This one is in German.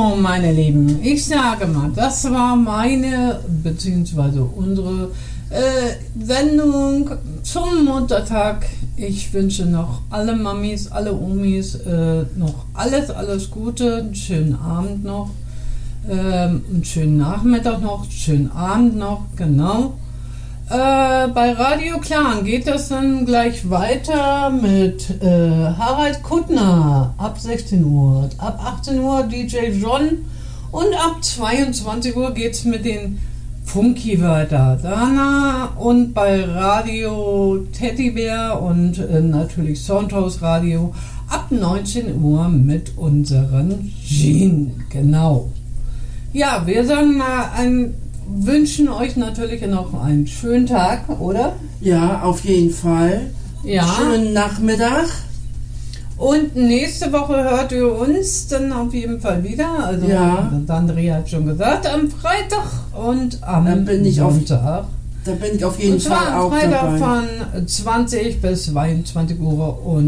So, meine Lieben, ich sage mal, das war meine bzw. unsere Sendung zum Muttertag. Ich wünsche noch alle Mamis, alle Omis noch alles Gute, einen schönen Abend noch, einen schönen Nachmittag noch, einen schönen Abend noch, genau. Bei Radio Clan geht das dann gleich weiter mit Harald Kuttner ab 16 Uhr, ab 18 Uhr DJ John und ab 22 Uhr geht's mit den Funky weiter. Dana und bei Radio Teddybär und natürlich Soundhouse Radio ab 19 Uhr mit unseren Jean. Genau. Ja, wir sagen mal wünschen euch natürlich noch einen schönen Tag, oder? Ja, auf jeden Fall. Ja. Schönen Nachmittag. Und nächste Woche hört ihr uns dann auf jeden Fall wieder. Also, ja. Andrea hat schon gesagt, am Freitag und am Sonntag. Da bin ich auf jeden Fall auch Freitag dabei. von 20 bis 22 Uhr und